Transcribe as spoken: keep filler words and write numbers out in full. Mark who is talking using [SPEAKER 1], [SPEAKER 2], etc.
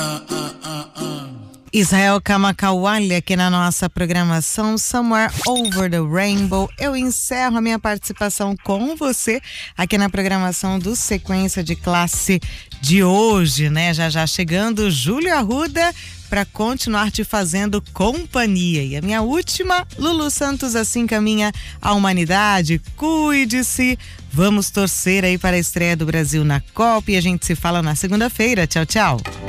[SPEAKER 1] Israel Kamakawiler aqui na nossa programação Somewhere Over the Rainbow. Eu encerro a minha participação com você aqui na programação do Sequência de Classe de hoje, né? Já já chegando Júlio Arruda para continuar te fazendo companhia. E a minha última, Lulu Santos, assim caminha a humanidade. Cuide-se. Vamos torcer aí para a estreia do Brasil na Copa e a gente se fala na segunda-feira. Tchau, tchau.